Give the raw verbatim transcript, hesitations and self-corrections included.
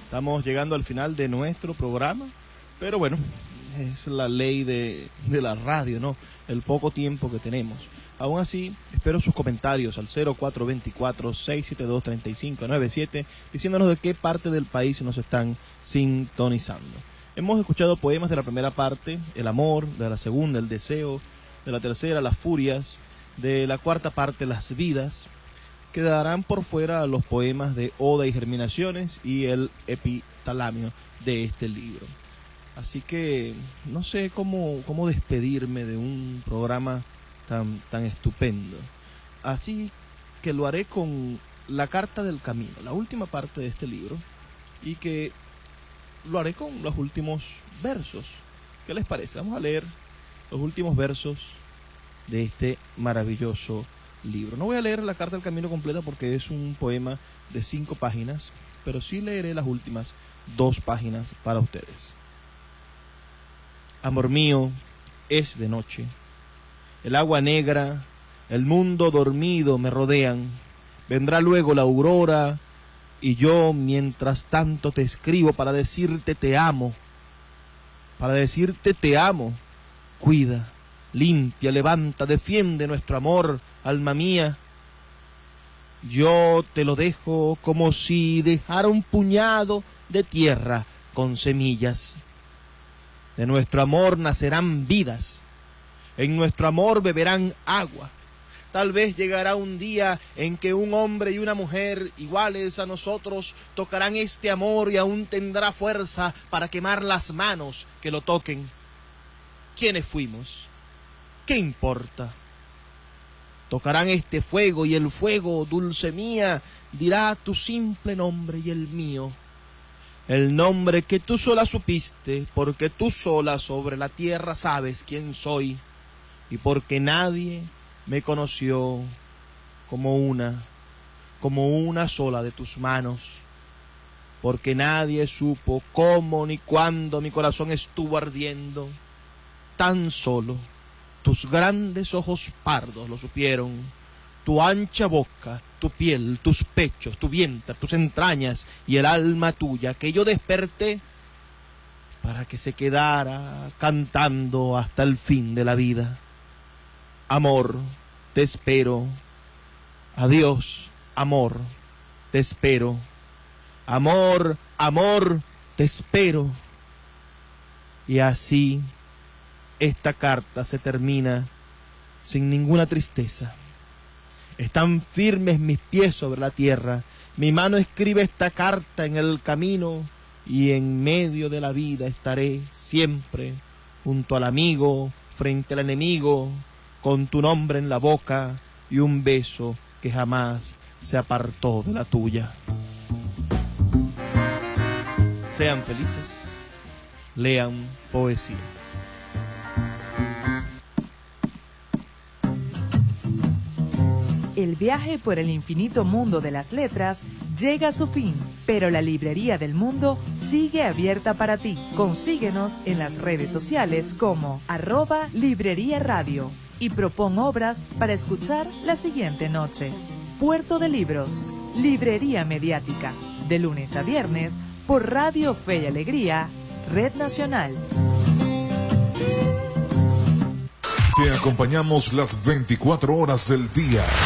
Estamos llegando al final de nuestro programa, pero bueno, es la ley de, de la radio, ¿no? El poco tiempo que tenemos. Aún así, espero sus comentarios al cero cuatro dos cuatro, seis siete dos, tres cinco nueve siete, diciéndonos de qué parte del país nos están sintonizando. Hemos escuchado poemas de la primera parte, el amor, de la segunda, el deseo, de la tercera, las furias, de la cuarta parte, las vidas. Quedarán por fuera los poemas de Oda y Germinaciones y el epitalamio de este libro. Así que no sé cómo, cómo despedirme de un programa tan, tan estupendo. Así que lo haré con la Carta del Camino, la última parte de este libro, y que lo haré con los últimos versos. ¿Qué les parece? Vamos a leer los últimos versos de este maravilloso libro. No voy a leer la Carta del Camino completa porque es un poema de cinco páginas, pero sí leeré las últimas dos páginas para ustedes. Amor mío, es de noche. El agua negra, el mundo dormido me rodean. Vendrá luego la aurora y yo mientras tanto te escribo para decirte te amo. Para decirte te amo. Cuida, limpia, levanta, defiende nuestro amor, alma mía. Yo te lo dejo como si dejara un puñado de tierra con semillas. De nuestro amor nacerán vidas. En nuestro amor beberán agua. Tal vez llegará un día en que un hombre y una mujer iguales a nosotros tocarán este amor y aún tendrá fuerza para quemar las manos que lo toquen. ¿Quiénes fuimos? ¿Qué importa? Tocarán este fuego y el fuego, dulce mía, dirá tu simple nombre y el mío. El nombre que tú sola supiste, porque tú sola sobre la tierra sabes quién soy. Y porque nadie me conoció como una, como una sola de tus manos. Porque nadie supo cómo ni cuándo mi corazón estuvo ardiendo. Tan solo tus grandes ojos pardos lo supieron. Tu ancha boca, tu piel, tus pechos, tu vientre, tus entrañas y el alma tuya que yo desperté para que se quedara cantando hasta el fin de la vida. Amor, te espero. Adiós, amor, te espero. Amor, amor, te espero. Y así esta carta se termina sin ninguna tristeza. Están firmes mis pies sobre la tierra. Mi mano escribe esta carta en el camino y en medio de la vida estaré siempre junto al amigo, frente al enemigo, con tu nombre en la boca y un beso que jamás se apartó de la tuya. Sean felices, lean poesía. El viaje por el infinito mundo de las letras llega a su fin, pero la Librería del Mundo sigue abierta para ti. Consíguenos en las redes sociales como arroba Librería Radio y propon obras para escuchar la siguiente noche. Puerto de Libros, Librería Mediática, de lunes a viernes por Radio Fe y Alegría, Red Nacional. Te acompañamos las veinticuatro horas del día.